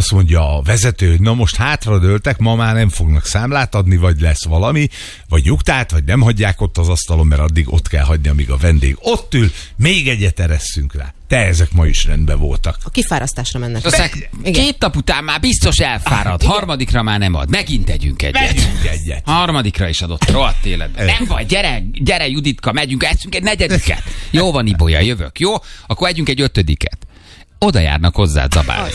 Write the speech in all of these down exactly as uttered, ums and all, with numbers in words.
azt mondja a vezető, hogy na most hátradőltek, ma már nem fognak számlát adni, vagy lesz valami, vagy nyugtát, vagy nem hagyják ott az asztalon, mert addig ott kell hagyni, amíg a vendég ott ül, még egyet eresszünk rá. De ezek ma is rendben voltak. A kifárasztásra mennek. Be, két nap után már biztos elfárad, ah, harmadikra már nem ad. Megint együnk egyet. Megyünk egyet. Harmadikra is adott, rohadt életben. Nem vagy, gyere, gyere Juditka, megyünk, eszünk egy negyediket. Jó van, Ibolya, jövök, jó? Akkor együnk egy ötödiket. Oda járnak hozzá zabálni.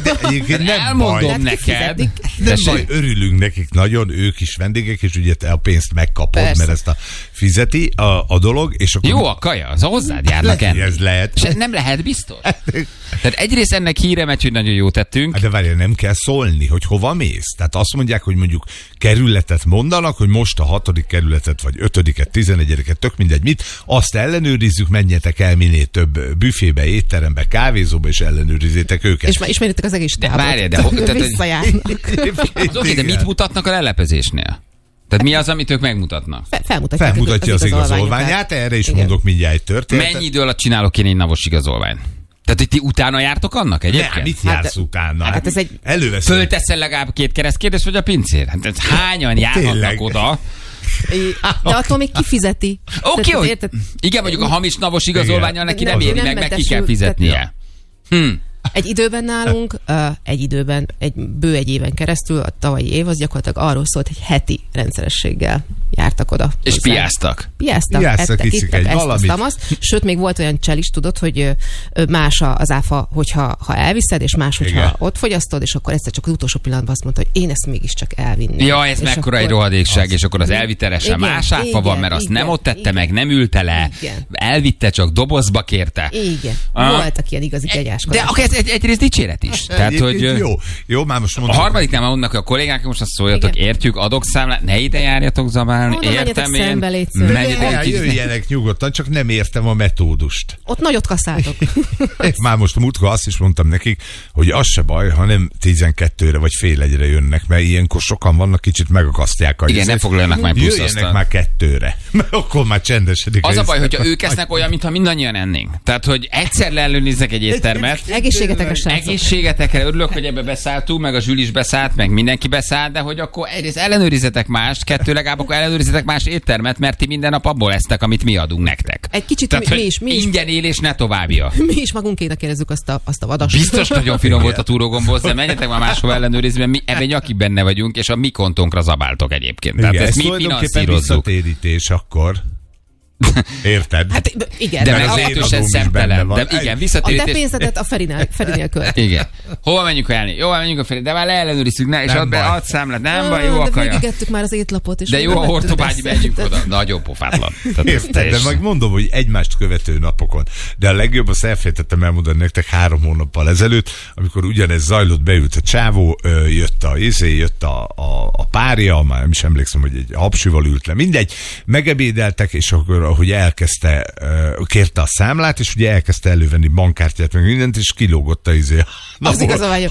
Elmondom baj. neked. Nem baj, örülünk nekik nagyon, ők is vendégek, és ugye te a pénzt megkapod, persze, mert ezt a fizeti a, a dolog. És akkor jó a kaja, az hozzád járnak enni. Ez lehet. És nem lehet biztos. Tehát egyrészt ennek híre megy, hogy nagyon jó tettünk. De várjál, nem kell szólni, hogy hova mész. Tehát azt mondják, hogy mondjuk kerületet mondanak, hogy most a hatodik kerületet, vagy ötödiket, tizenegyediket, tök mindegy mit, azt ellenőrizzük, menjetek el minél több büfébe, étterembe, kávézóba, és ellenőrizzétek őket. És már ismeritek az egész távot. Várjál, de, de, visszajárnak. Oké, de mit mutatnak a lelepezésnél? Tehát mi az, amit ők megmutatnak? Fe, felmutatják Felmutatja az, az igazolványát, erre is igen, mondok mindjárt egy történetet. Mennyi idő alatt csinálok én egy navos igazolványt? Tehát, hogy ti utána jártok annak egyébként? Nem, mit jársz hát, utána? Hát, hát ez egy... Előveszem. Fölteszel legalább két keresztkérdés, vagy a pincér? Hát hányan járhatnak tényleg oda? De attól még kifizeti. Oké, okay, hogy... Igen, mondjuk a hamis navos igazolvánnyal neki nem éri meg, meg ki kell fizetnie. Hm. Egy időben nálunk, uh, egy időben, egy bő egy éven keresztül, a tavalyi év az gyakorlatilag arról szólt, hogy heti rendszerességgel jártak oda. És hozzá. piáztak. Piáztak, ettek, ittek, ezt, azt, azt. Sőt, még volt olyan csel is, tudod, hogy más az áfa, hogyha ha elviszed, és más, hogyha igen, ott fogyasztod, és akkor egyszer csak az utolsó pillanatban azt mondta, hogy én ezt mégiscsak elvinném. Ja, ez mekkora akkor... egy rohadékság, és akkor az elvitelesen más áfa igen, van, mert azt igen, nem ott tette igen, meg, nem ülte le, igen, elvitte, csak dobozba kérte. Igen, ah. voltak ilyen igazi kegyáskodások. De ez egy, egyrészt dicséret is. Tehát, hogy jó, jó, már most mondom. A harmadiknál már mondnak a kollégák, most azt szóljatok, igen, értjük, adok számlát, ne ide járjatok zabálni, értem én. Jöjjenek nyugodtan, csak nem értem a metódust. Ott nagyot kasszáltok. Már most múltkor azt is mondtam nekik, hogy az se baj, ha nem tizenkettőre vagy fél egyre jönnek, mert ilyenkor sokan vannak, kicsit megakasztják a igen, nem foglalnak már plusz jöjjenek aztán már kettőre, mert akkor már csendesedik. Az a baj, hogyha ők esznek olyan, mintha mindannyian ennénk. Tehát, hogy egyszer leellenőrizzek egy éttermet. Egészségetekre, srácok. Egészségetekre, örülök, hogy ebbe beszálltunk, meg a Zsül is beszállt, meg mindenki beszállt, de hogy akkor egyrészt ellenőrizetek mást, kettő legalább akkor ellenőrizetek más éttermet, mert ti minden nap abból esztek, amit mi adunk nektek. Egy kicsit tehát, mi, mi is, mi is. Ingyen élés ne továbbja. Mi is magunkének érezzük azt a, azt a vadas. Biztos nagyon finom volt a túrógomboz, de menjetek már máshova ellenőrizni, mert mi ebben nyakig benne vagyunk, és a mi kontónkra zabáltok egyébként. Tehát igen, ezt mi finanszírozzuk. Visszatérítés akkor. Érted? Hát igen. De meglehetősen szemtelen. De igen, visszatérítés. A te pénzedet a Ferinél, Ferinél költ. Igen. Hova menjünk elni? Jó, menjünk a Feri, de már leellenőrizzük, ne, és add be, add számlát, nem baj, jó a kaja. De végigettük már az étlapot is. De jó a hortobágyi, menjünk oda. Nagyon pofátlan. Érted, de meg mondom, hogy egymást követő napokon. De a legjobb, azt elfelejtettem elmondani nektek három hónappal ezelőtt, amikor ugyanez zajlott, beült a csávó, jött a izé, jött a, a, a párja, már nem is emlékszem, hogy egy hapsival ült le. Mindegy, megebédeltek, és akkor ahogy elkezdte, uh, kérte a számlát, és ugye elkezdte elővenni bankkártyát, meg mindent, és kilógott a izé. Az igazolvány.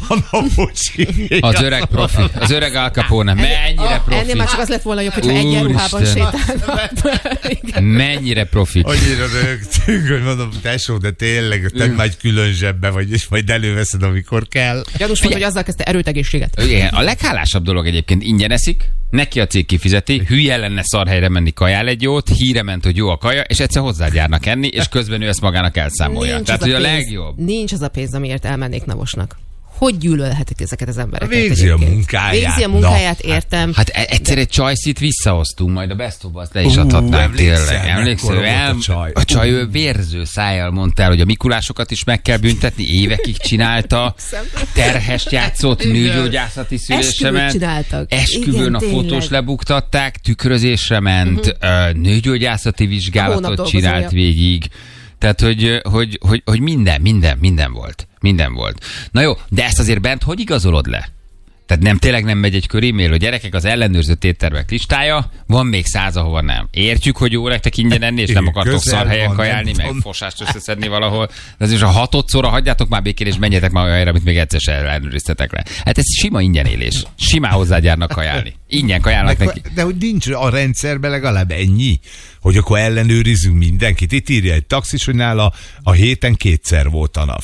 Az öreg profi, az öreg Al Capone, mennyire profi. Ennél már csak az lett volna jobb, hogyha egy ruhában sétálnak. Mennyire profi. Annyira rögtünk, hogy mondom, tesó, de tényleg, te már egy külön zsebbe vagy, és majd előveszed, amikor kell. Gyanús volt, hogy azzal kezdte erőtegészséget. Igen, a leghálásabb dolog egyébként, ingyen eszik, neki a cég kifizeti, hülye lenne szarhelyre menni, kajál egy jót, híre ment, hogy jó a kaja, és egyszer hozzád járnak enni, és közben ő ezt magának elszámolja. Nincs Tehát, hogy a, a legjobb. Nincs az a pénz, amiért elmennék navosnak. Hogy gyűlölhetik ezeket az embereket? Végzi a munkáját. Végzi a munkáját, na, értem. Hát egyszer egy csajszit visszahoztunk, majd a Best of-ba azt le is adhatnánk tényleg. Emlékszel, el, a csaj, a csaj ő vérző szájjal mondta el, hogy a Mikulásokat is meg kell büntetni, évekig csinálta, terhest játszott, nőgyógyászati szülésemen. csináltak. Esküvőn a fotós lebuktatták, tükrözésre ment, uh-huh. nőgyógyászati vizsgálatot csinált végig. Tehát, hogy, hogy, hogy, hogy minden, minden, minden volt. Minden volt. Na jó, de ezt azért bent hogy igazolod le? Tehát nem tényleg nem megy egy körémél, hogy gyerekek, az ellenőrzött éttermek listája, van még száz, ahova nem. Értjük, hogy jó nektek ingyen enni, és nem akartok szarhelyen kajálni, meg fosást összeszedni valahol. De azért a hatodszorra hagyjátok már békén, és menjetek már olyan helyre, amit még egyszer sem ellenőriztetek le. Hát ez sima ingyen élés. Simán hozzágyárnak kajálni. Ingyen kajálnak neki. De hogy nincs a rendszerben legalább ennyi, hogy akkor ellenőrizzünk mindenkit. Itt írja egy taxis, hogy nála a héten kétszer volt a NAV.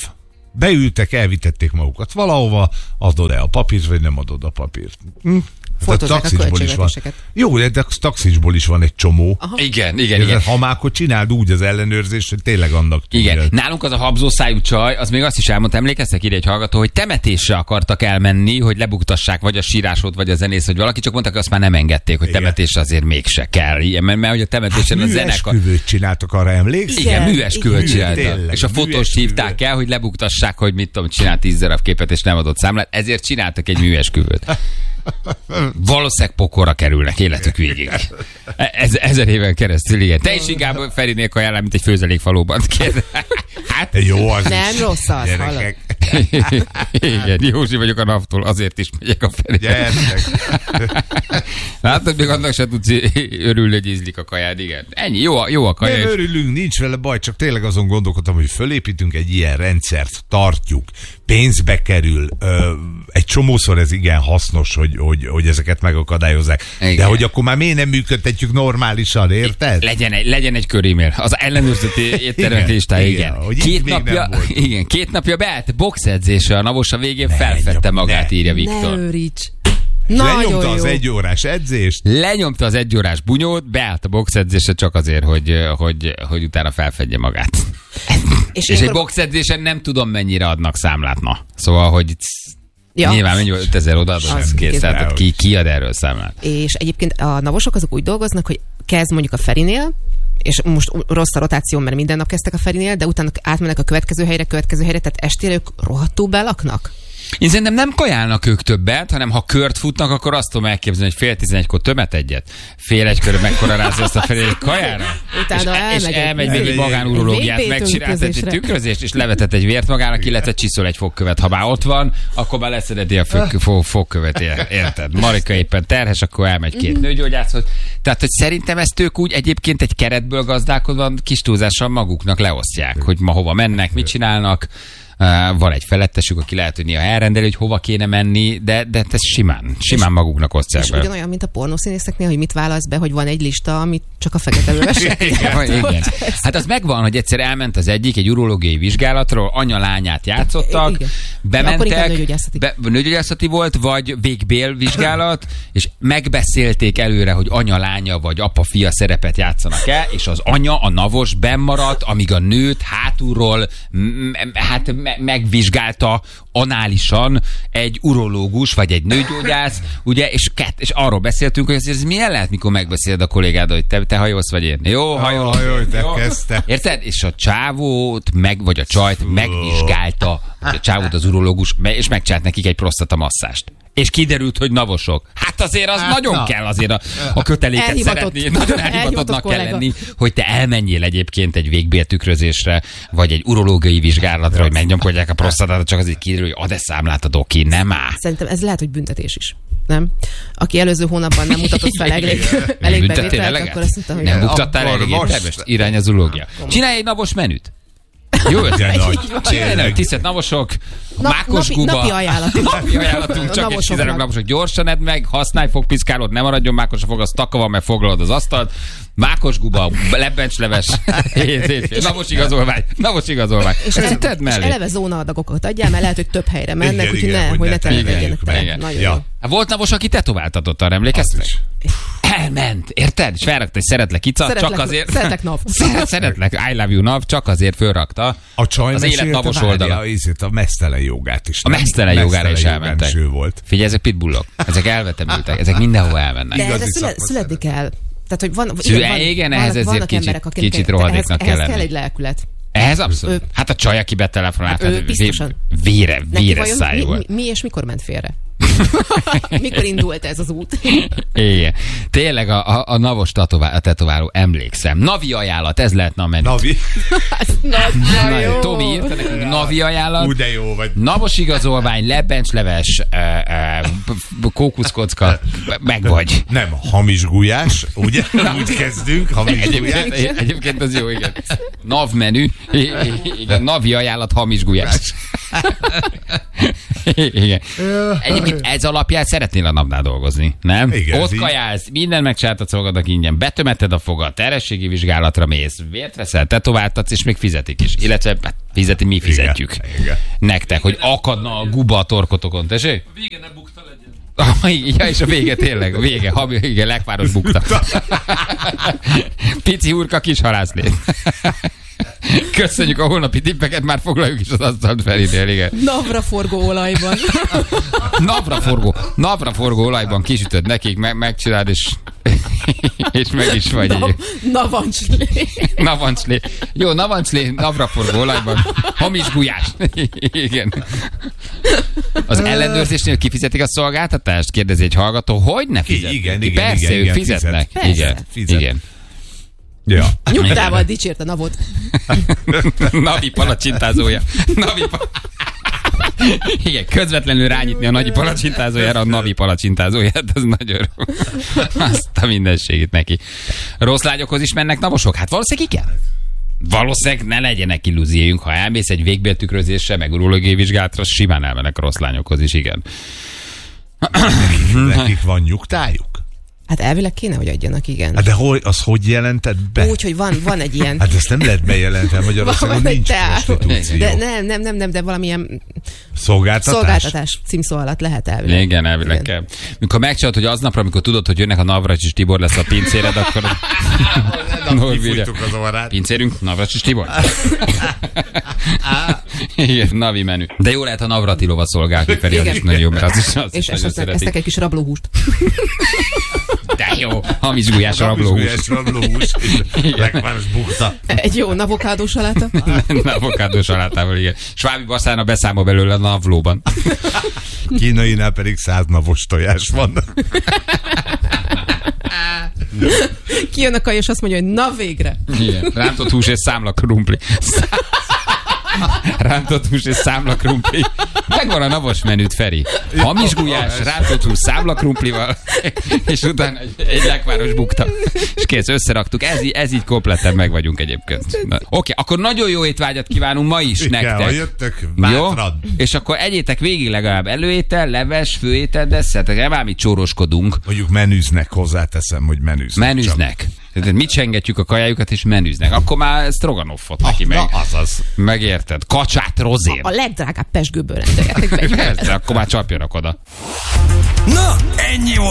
beültek, elvitették magukat valahova, adod el a papírt, vagy nem adod a papírt. Hm? Fotózzák a költségvetéseket. Jó, de a taxisból is van egy csomó. Aha. Igen, igen, igen. Ha már akkor csináld úgy az ellenőrzést, hogy tényleg annak igen. Tudja. Nálunk az a habzószájú csaj, az még azt is elmondta, emlékeztek ide egy hallgató, hogy temetésre akartak elmenni, hogy lebuktassák vagy a sírásot, vagy a zenész, vagy valaki, csak mondták, hogy azt már nem engedték, hogy igen. Temetésre azért mégse kell. Igen, mert, mert hogy a temetésen hát, a zenekar... művesküvőt csináltak, arra emlékszel? Igen, művesküvőt csináltak. És a fotós hívták el, hogy lebuktassák, hogy mit tudom, csinál tíz darab képet, és nem adott számlát, ezért csináltak egy művesküvőt. Valószínűleg pokorra kerülnek életük végig. Ez, ezer éven keresztül, igen. Te is inkább Ferinél kajálnál, mint egy főzelékfalóban. Hát jó az nem is. Rossz az, hallod. Igen, Józsi vagyok a naptól, azért is megyek a Ferinél. Látod, még annak se tudsz örülni, hogy ízlik a kajád, igen. Ennyi, jó a, jó a kaja. Nem örülünk, nincs vele baj, csak tényleg azon gondolkodtam, hogy fölépítünk egy ilyen rendszert, tartjuk, pénzbe kerül, ö, egy csomószor ez igen hasznos, hogy, hogy, hogy ezeket megakadályozzák. Igen. De hogy akkor már miért nem működtetjük normálisan, érted? Legyen egy, legyen egy körémér. Az ellenőrzött éttermek listája, igen. igen. Két, napja, igen. Két napja beállt boxedzésre, a Navos a végén ne, felfedte ne, magát, ne. írja Viktor. Ne őríts. Lenyomta az egyórás edzést. Lenyomta az egyórás bunyót, beállt a boxedzésre csak azért, hogy, hogy, hogy utána felfedje magát. És, és egy boxedzésen nem tudom, mennyire adnak számlát, na. Szóval, hogy ja. nyilván mennyi ötezer odaadod, az kész, tehát ki, ki ad erről számlát. És egyébként a navosok azok úgy dolgoznak, hogy kezd mondjuk a Ferinél, és most rossz a rotáció, mert minden nap kezdtek a Ferinél, de utána átmennek a következő helyre, következő helyre, tehát estére ők rohadtul belaknak. Én szerintem nem kajálnak ők többet, hanem ha kört futnak, akkor azt tudom elképzelni, hogy fél tizenegykor tömet egyet. Fél egy körül megkorarázza azt a felé kajára. Utána és, és elmegy még egy magánurológiát, megcsinált egy tükrözést, és levetett egy vért magának, illetve csiszol egy fogkövet. Ha már ott van, akkor már leszedeti a fog, fogkövet, érted? Marika éppen terhes, akkor elmegy két nőgyógyászhoz. Tehát, hogy szerintem ezt ők úgy egyébként egy keretből gazdálkodva kis túlzással maguknak leosztják, hogy ma hova mennek, mit csinálnak. Uh, van egy felettesük, aki lehet, hogy néha elrendeli, hogy hova kéne menni, de, de ez simán, simán maguknak osztják be. És ugyanolyan, mint a pornószínészeknél, hogy mit válasz be, hogy van egy lista, amit csak a fekete lövesek. igen, igen. Hát az megvan, hogy egyszer elment az egyik egy urológiai vizsgálatról, anya-lányát játszottak, igen. bementek, be, nőgyógyászati volt, vagy végbél vizsgálat, és megbeszélték előre, hogy anya-lánya vagy apa-fia szerepet játszanak el, és az anya, a navos bennmaradt, amíg a nőt hátulról m- hát megvizsgálta análisan egy urológus, vagy egy nőgyógyász, ugye, és, kett, és arról beszéltünk, hogy ez milyen lehet, mikor megbeszéled a kollégád, hogy te, te hajolsz, vagy én. Jó, hajol. Oh, hajol, te kezdte. Érted? És a csávót, meg, vagy a csajt megvizsgálta, a csávót az urológus, és megcsinált nekik egy prostatamasszást. És kiderült, hogy navosok. Hát azért az hát, nagyon na. kell azért a, a köteléket elhivatott. szeretni. Nagyon elhivatottnak kell lenni, hogy te elmenjél egyébként egy végbéltükrözésre, vagy egy urológiai vizsgálatra, hogy megnyomkodják a prostatát, csak azért kiderül, hogy ad-e számlát a doki, nem áll. Szerintem ez lehet, hogy büntetés is. Nem? Aki előző hónapban nem mutatott fel elég, elég bevételt, akkor azt mondta, hogy... Nem mutattál elég értelmest? Irány az urológia. Csinálj egy navos menüt. Jó ötlet nagy. Csinálj, tisztelt navosok, Na, mákos napi, guba. Napi ajánlatunk. Napi ajánlatunk, csak egy kizárólag navosok. Gyorsan edd meg, használj fogpiszkálót, ne maradjon mákos a fog, az taka van, mert foglalod az asztalt. Mákos guba, lebbencsleves, navos igazolvány, navos igazolvány. És, és, tedd mellé. És eleve zónaadagokat adjál, mert lehet, hogy több helyre mennek, úgyhogy ne, hogy ne telelegyenek. Volt navos, aki tetováltatott, arra emlékeztek? Elment, érted? És felrakta egy szeretlek ica, csak azért... Szeretlek nav. Szeretlek, I love you nav, csak azért fölrakta a csaj az élet navos oldala. A mesztelen jogát is. A mesztelen jogára is elmentek. Volt. Figyelj, ezek pitbullok. Ezek elvetemültek. Ezek mindenhol elmennek. De erre születni kell. Tehát, hogy van, igen, van, igen, ehhez ezért kicsit, emberek, kicsit rohadéknak kell lenni. Ehhez kell egy lelkület. Ehhez abszolút. Ő, hát a csaj, aki betelefonált, hát, biztosan. Vére, véres száj volt. Mi, mi és mikor ment félre? Mikor indult ez az út? Igen. Tényleg a, a, a navos tetováló, tetováló, emlékszem. Navi ajánlat, ez lehetne a menü. Navi? Na, jó. Tomi írta nekünk, navi ajánlat. Ú, de jó vagy. Navos igazolvány, lebbencsleves, kókuszkocka, meg vagy. Nem, hamis gulyás, ugye? Úgy kezdünk, hamis gulyás. Egyébként, egyébként az jó, igen. Nav menü, igen, navi ajánlat, hamis gulyás. Igen. Egyébként ez alapján szeretnél a napnál dolgozni, nem? Igen, ott kajálsz, minden megcsináltatsz magadnak ingyen, betömeted a fogad, terhességi vizsgálatra mész, vért veszel, tetováltatsz, és még fizetik is. Illetve hát, fizeti, mi fizetjük. Igen, igen. Nektek, hogy akadna a guba a torkotokon, tessék? A vége ne bukta legyen. Ja, és a vége tényleg, a vége, ha vége, legpáros bukta. Pici hurka, kis halászlé. Köszönjük a holnapi tippeket, már foglaljuk is az asztalt Ferinél, igen. Navraforgó olajban. Navraforgó, navraforgó olajban kisütöd nekik, meg, megcsináld, és, és meg is vagy. Na, navancslé. Navancslé. Jó, navancslé, navraforgó olajban. Hamis gulyás. Igen. Az ellenőrzésnél kifizetik a szolgáltatást? Kérdezi egy hallgató. Hogy ne fizetnek? Igen, igen, Persze, igen, ők igen, fizetnek. Persze. Igen, Fizet. igen. Ja. Nyugtával dicsért a navot. Navi palacsintázója. Navi pa... Igen, közvetlenül rányitni a nagyi palacsintázójára a Navi palacsintázóját, az nagyon jó. Azt a mindenségét neki. Rossz lányokhoz is mennek navosok? Hát valószínűleg igen. Valószínűleg ne legyenek illúzióink, ha elmész egy végbéltükrözésre, meg urológiai vizsgálatra, simán elmennek a rossz lányokhoz is, igen. Nekik, nekik van nyugtájuk? Hát elvileg kéne, hogy adjanak, igen. Hát de hogy, az hogy jelented be? Úgy, hogy van, van egy ilyen... Hát ezt nem lehet bejelenteni, Magyarországon nincs prostitúció. De nem, nem, nem, nem, de valamilyen szolgáltatás, szolgáltatás címszó alatt lehet elvileg. Igen, elvileg igen. Kell. Mikor megcsinálod, hogy aznapra, amikor tudod, hogy jönnek a Navracsis Tibor lesz a pincéred, akkor... Kifújtuk az orrát. Pincérünk, Navracsis Tibor? Igen, Navi menü. De jó lehet a Navratilova szolgálni, Feri, az is nagyon jó, mert az is, az és is ezt esztek egy kis rablóhúst. De jó, hamis gulyás rablóhús. Hamis rablóhús, legváros bukta. Egy jó avokádó saláta. Avokádó salátával, igen. Svábi Baszána beszámol belőle a navlóban. Kínainál pedig száz navos tojás van. Kijön a kaj, és azt mondja, hogy na végre. Igen. Rántott hús és számla krumpli. Rántott hús és számla krumpli. Megvan a navos menüt, Feri. Hamis gulyás, rántott hús számla krumplival, és utána egy, egy lekváros bukta. És kész, összeraktuk. Ez, ez így kompletten meg vagyunk egyébként. Oké, okay, akkor nagyon jó étvágyat kívánunk ma is igen, nektek. Ha jöttök, bátran. Jó? És akkor egyétek végig legalább előétel, leves, főétel, desszertek. Nem ám itt csóroskodunk. Mondjuk menüznek, hozzáteszem, hogy menüznek. Menüznek. Csak. Tehát mit csengetjük a kajájukat, és menüznek. Akkor már stroganoffot neki ah, meg. Na, azaz. Megérted? Kacsát, rozén. A, a legdrágább pezsgőből rendeljetek be. Persze, akkor már csapjanak oda. Na, ennyi volt.